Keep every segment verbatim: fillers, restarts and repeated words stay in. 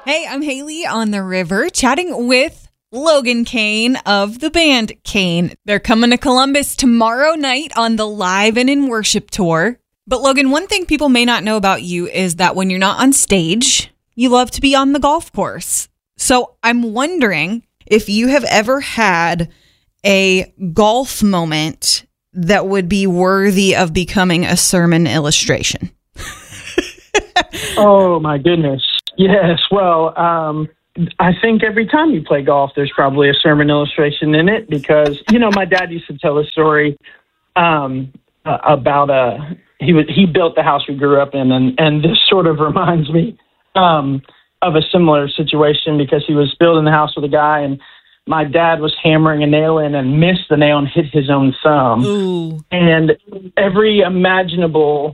Hey, I'm Haley on the river chatting with Logan Kane of the band Kane. They're coming to Columbus tomorrow night on the Live and in Worship tour. But Logan, one thing people may not know about you is that when you're not on stage, you love to be on the golf course. So I'm wondering if you have ever had a golf moment that would be worthy of becoming a sermon illustration. Oh, my goodness. Yes. Well, um, I think every time you play golf, there's probably a sermon illustration in it because, you know, my dad used to tell a story um, uh, about a, he was, he built the house we grew up in. And, and this sort of reminds me um, of a similar situation because he was building the house with a guy and my dad was hammering a nail in and missed the nail and hit his own thumb. Ooh. And every imaginable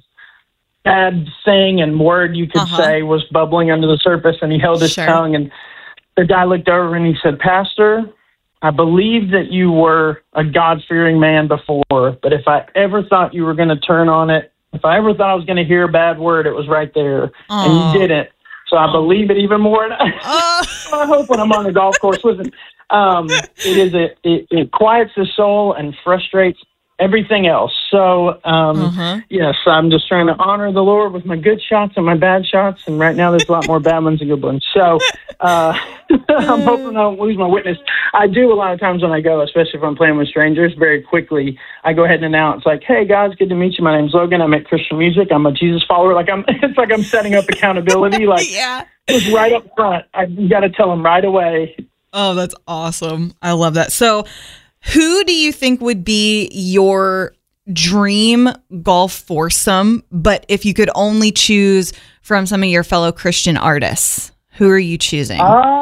bad thing and word you could uh-huh. say was bubbling under the surface, and he held his Sure. tongue, and the guy looked over and he said, "Pastor, I believe that you were a God-fearing man before, but if I ever thought you were going to turn on it, if I ever thought I was going to hear a bad word, it was right there, Aww. and you didn't. So I believe it even more." And I, Uh. I hope when I'm on the golf course, listen, um, it is a, it, it quiets the soul and frustrates everything else. So, um, uh-huh. yes, I'm just trying to honor the Lord with my good shots and my bad shots. And right now there's a lot more bad ones than good ones. So uh, I'm hoping I don't lose my witness. I do a lot of times when I go, especially if I'm playing with strangers, very quickly, I go ahead and announce like, "Hey guys, good to meet you. My name's Logan. I make Christian music. I'm a Jesus follower." Like I'm, it's like I'm setting up accountability. Like yeah. it's right up front. I got to tell them right away. Oh, that's awesome. I love that. So who do you think would be your dream golf foursome? But if you could only choose from some of your fellow Christian artists, who are you choosing?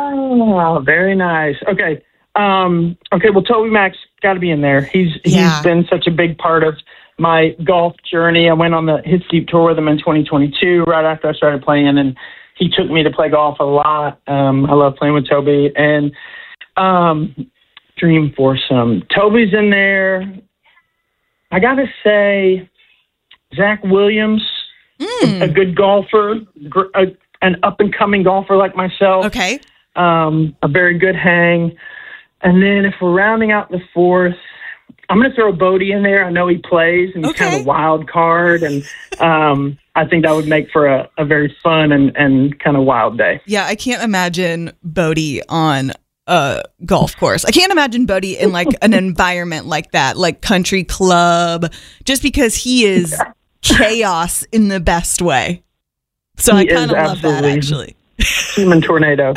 Oh, very nice. Okay. Um, okay. Well, Toby Mac's got to be in there. He's, Yeah. he's been such a big part of my golf journey. I went on the Hit Steep tour with him in twenty twenty-two, right after I started playing, and he took me to play golf a lot. Um, I love playing with Toby and, um, dream foursome. Toby's in there. I gotta say, Zach Williams, Mm. a good golfer, gr- a, an up and coming golfer like myself. Okay. Um, a very good hang. And then if we're rounding out the fourth, I'm going to throw Bodie in there. I know he plays and he's Okay. kind of a wild card. And um, I think that would make for a, a very fun and, and kind of wild day. Yeah, I can't imagine Bodie on a golf course. I can't imagine Bodie in like an environment like that, like country club, just because he is Yeah. chaos in the best way. So He I kind is of love that, absolutely actually. Human tornado.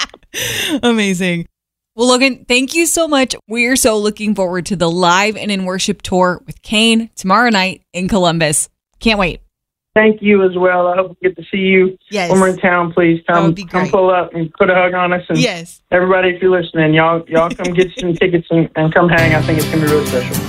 Amazing. Well, Logan, thank you so much. We're so looking forward to the Live and in Worship tour with Kane tomorrow night in Columbus. Can't wait. Thank you as well. I hope we get to see you Yes. when we're in town. Please That come, would be come great. pull up and put a hug on us. And Yes. everybody, if you're listening, y'all, y'all come get some tickets and, and come hang. I think it's gonna be really special.